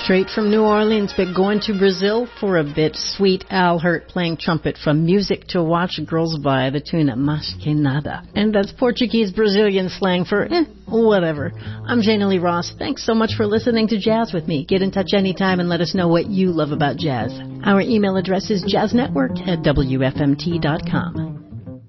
Straight from New Orleans, but going to Brazil for a bit. Sweet Al Hirt playing trumpet from Music to Watch Girls By, the tune Mas Que Nada. And that's Portuguese-Brazilian slang for whatever. I'm Jana Lee Ross. Thanks so much for listening to Jazz with me. Get in touch anytime and let us know what you love about jazz. Our email address is jazznetwork@wfmt.com.